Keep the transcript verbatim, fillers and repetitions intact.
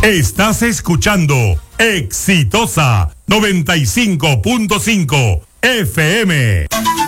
Estás escuchando Exitosa noventa y cinco punto cinco F M.